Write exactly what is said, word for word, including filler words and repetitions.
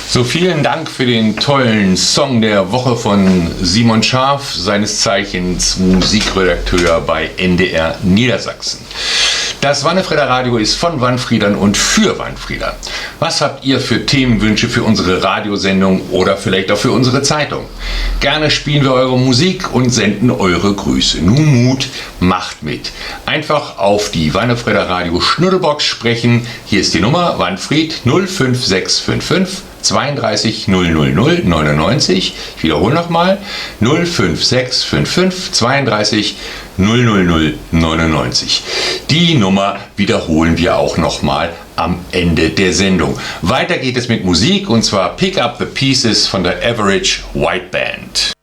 So, vielen Dank für den tollen Song der Woche von Simon Scharf, seines Zeichens Musikredakteur bei N D R Niedersachsen. Das Wannefrieder Radio ist von Wannfriedern und für Wannfrieder. Was habt ihr für Themenwünsche für unsere Radiosendung oder vielleicht auch für unsere Zeitung? Gerne spielen wir eure Musik und senden eure Grüße. Nun Mut, macht mit. Einfach auf die Wannefrieder Radio Schnuddelbox sprechen. Hier ist die Nummer Wannfried null fünf sechs fünf fünf zweiunddreißig null null null neunundneunzig. Ich wiederhole nochmal null fünf sechs fünf fünf zweiunddreißig null null null neunundneunzig. Die Nummer wiederholen wir auch nochmal am Ende der Sendung. Weiter geht es mit Musik und zwar Pick Up the Pieces von der Average White Band.